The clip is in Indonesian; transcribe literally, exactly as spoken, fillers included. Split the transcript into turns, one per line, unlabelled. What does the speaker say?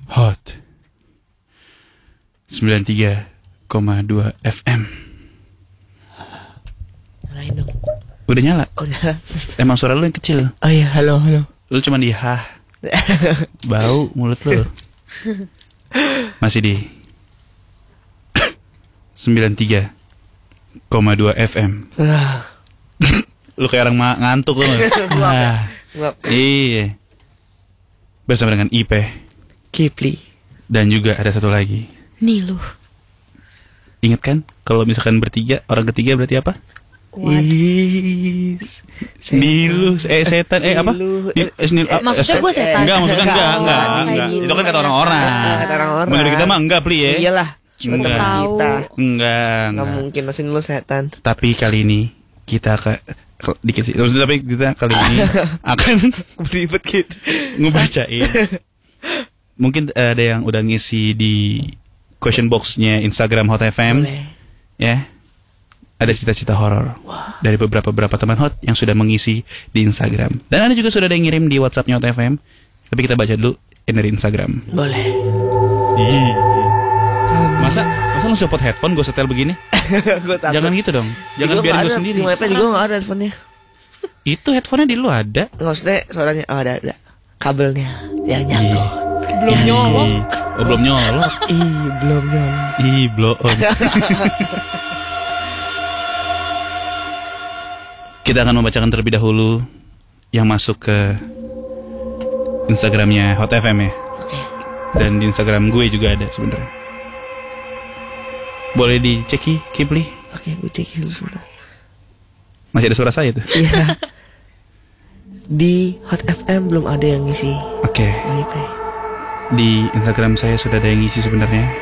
Hot sembilan puluh tiga koma dua F M.
Nyalain dong.
Udah nyala?
Udah.
Emang suara lu yang kecil.
Oh iya, halo, halo.
Lu cuma di hah. Bau mulut lu. Masih di sembilan puluh tiga koma dua F M. Lu kayak orang ma- ngantuk lu. Ah. Iya. Bersama dengan I P
Kipli.
dan juga ada satu lagi.
Niluh.
Ingat kan? Kalau misalkan bertiga, orang ketiga berarti apa?
Is.
Niluh, eh setan, eh apa?
Niluh.
Nil, eh, nil,
Eh, maksudnya gue setan.
Enggak, maksudnya enggak,
Oh,
enggak,
kayak
enggak.
gitu.
Itu kan kata orang-orang.
Ah, kata orang-orang.
Menurut kita mah enggak, Pli ya.
Iyalah. Cuma
Enggak.
teman
Tahu.
kita.
Enggak,
Nggak
enggak.
mungkin mesin lu setan.
Tapi kali ini kita ke ke- dikit sih. Maksudnya, tapi kita kali ini akan
Beribet gitu.
ngebacain. Mungkin eh, ada yang udah ngisi di question box-nya Instagram Hot F M.
Boleh.
Ya. Ada cerita-cerita horor dari beberapa-beberapa teman Hot yang sudah mengisi di Instagram. Dan ada juga sudah ada yang ngirim di WhatsApp-nya Hot F M. Tapi kita baca dulu yang dari Instagram.
Boleh.
Ih. Masa masa lu support headphone gue setel begini?
Gue takut.
Jangan gitu dong. Jangan
Di gua
biarin
nggak
gue
ada.
sendiri.
Di wifi di gue nggak ada handphonenya.
Itu headphone-nya di lu ada.
Nggak maksudnya suaranya. Oh ada, ada. Kabelnya yang nyangkut.
Belum nyolok.
Oh, belum nyolok.
Ih, belum nyolok.
Ih, blow on. Kita akan membacakan terlebih dahulu yang masuk ke Instagramnya Hot F M ya.
Oke.
Dan di Instagram gue juga ada sebenarnya. Boleh dicek Kipli?
Oke, gue cek dulu sebentar.
Masih ada suara saya tuh.
Iya. Di Hot F M belum ada yang ngisi
Oke.
wifi.
Di Instagram saya sudah ada yang ngisi sebenarnya.